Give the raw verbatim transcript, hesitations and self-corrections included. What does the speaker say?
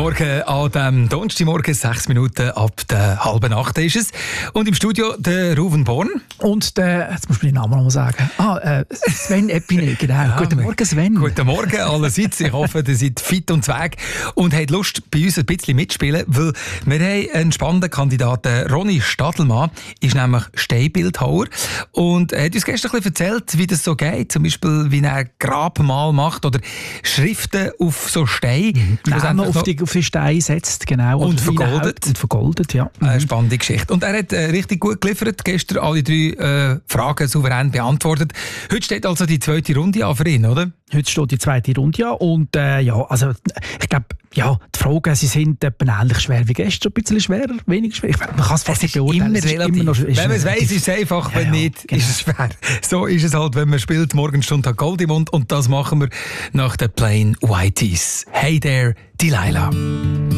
Morgen an diesem Donnerstagmorgen, sechs Minuten ab der halben acht ist es. Und im Studio der Ruven Born. Und der, jetzt muss man den Namen noch mal sagen. Ah, äh, Sven Epine, genau. Ja, guten Morgen, Sven. Guten Morgen allerseits. Ich hoffe, ihr seid fit und zweig und habt Lust, bei uns ein bisschen mitspielen, weil wir haben einen spannenden Kandidaten. Ronny Stadelmann ist nämlich Steinbildhauer und er hat uns gestern ein bisschen erzählt, wie das so geht. Zum Beispiel, wie er Grabmal macht oder Schriften auf so Steine. Mhm. Namen auf die, auf die Steine setzt, genau. Und vergoldet. Und vergoldet, ja. Eine spannende Geschichte. Und er hat äh, richtig gut geliefert, gestern alle drei äh, Fragen souverän beantwortet. Heute steht also die zweite Runde an für ihn, oder? Heute steht die zweite Runde an und äh, ja, also ich glaube, ja, die Fragen, sie sind etwa ähnlich schwer wie gestern, ein bisschen schwerer, weniger schwer. Ich meine, man kann es fast nicht beurteilen. Immer relativ. Immer noch, wenn man es weiss, ist es einfach, ja, wenn ja, nicht, genau. Ist es schwer. So ist es halt, wenn man spielt, Morgenstund hat Gold im Mund und das machen wir nach den Plain Whiteys. Hey there, Delilah.